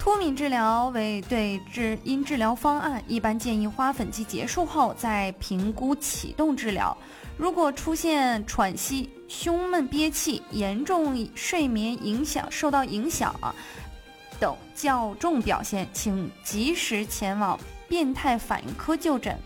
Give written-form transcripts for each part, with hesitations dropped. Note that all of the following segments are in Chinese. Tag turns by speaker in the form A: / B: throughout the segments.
A: 脱敏治疗为对因治疗方案，一般建议花粉季结束后再评估启动治疗。如果出现喘息、胸闷憋气、严重睡眠受到影响等较重表现，请及时前往变态反应科就诊。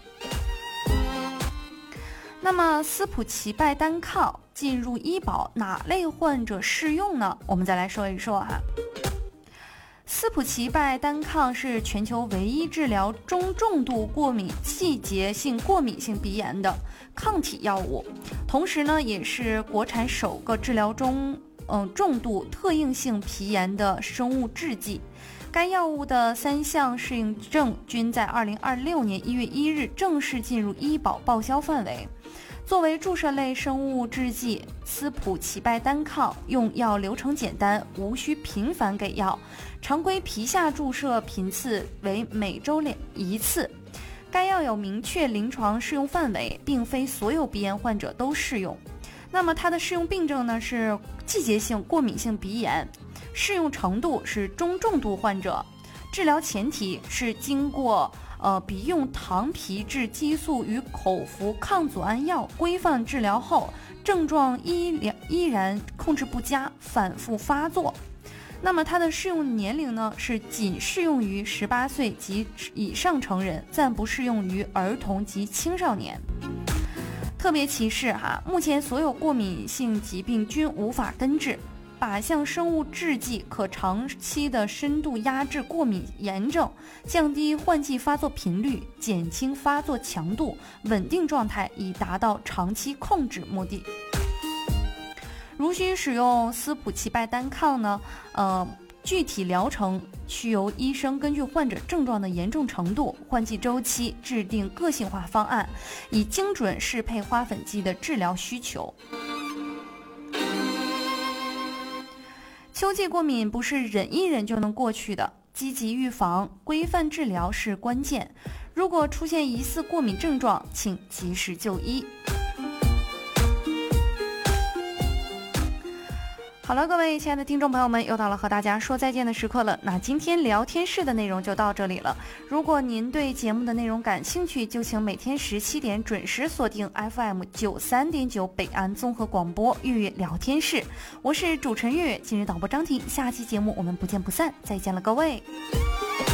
A: 那么斯普齐拜单抗进入医保哪类患者适用呢？我们再来说一说哈。斯普齐拜单抗是全球唯一治疗中重度季节性过敏性鼻炎的抗体药物，同时呢，也是国产首个治疗重度特应性皮炎的生物制剂。该药物的3项适应症均在2026年1月1日正式进入医保报销范围。作为注射类生物制剂，斯普齐拜单抗用药流程简单，无需频繁给药，常规皮下注射频次为每周1次。该药有明确临床适用范围，并非所有鼻炎患者都适用。那么它的适用病症呢是季节性过敏性鼻炎，适用程度是中重度患者，治疗前提是经过鼻用糖皮质激素与口服抗组胺药规范治疗后，症状依然控制不佳，反复发作。那么它的适用年龄呢是仅适用于18岁及以上成人，暂不适用于儿童及青少年。特别提示目前所有过敏性疾病均无法根治，靶向生物制剂可长期的深度压制过敏炎症，降低换季发作频率，减轻发作强度，稳定状态，以达到长期控制目的。如需使用斯普齐拜单抗呢，具体疗程需由医生根据患者症状的严重程度、换季周期制定个性化方案，以精准适配花粉季的治疗需求。秋季过敏不是忍一忍就能过去的，积极预防、规范治疗是关键。如果出现疑似过敏症状，请及时就医。好了，各位亲爱的听众朋友们，又到了和大家说再见的时刻了。那今天聊天室的内容就到这里了。如果您对节目的内容感兴趣，就请每天17点准时锁定 FM93.9 北安综合广播月月聊天室。我是主持人月月，今日导播张婷，下期节目我们不见不散，再见了各位。